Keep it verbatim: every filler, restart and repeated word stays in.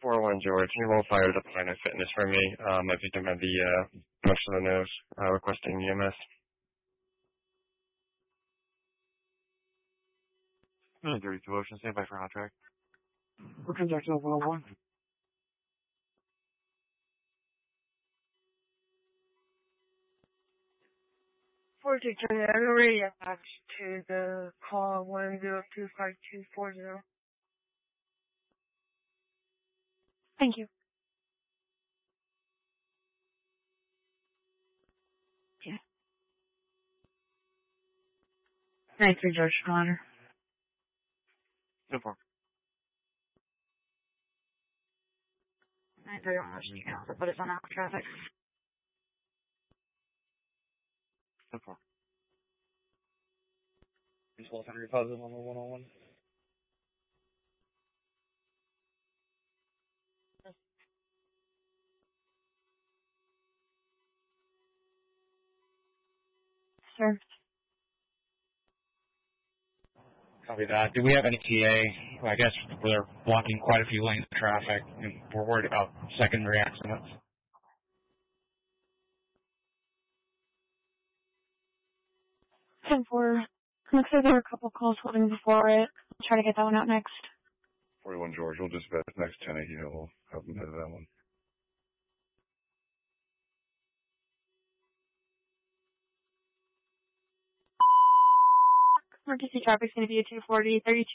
four one George, you will fire to Planet Fitness for me. Um, my victim had the uh, punch to the nose, uh, requesting E M S. nine thirty-two Ocean, stand by for hot track. We're conducting a one oh one. four two Johnny, I'm already attached to the call one zero two five two four zero. Thank you. Yeah. nine three George, Honor. ten four. nine three one, you can also put us on out traffic. ten four. Response Henry positive on the one oh one. Sir. Copy that. Do we have any T A? Well, I guess we're blocking quite a few lanes of traffic, and we're worried about secondary accidents. ten four. Looks like there were a couple calls holding before it. I'll try to get that one out next. forty-one George, we'll dispatch next ten eighty, we'll have them head to that one. Emergency traffic's going to be a two forty, thirty-two.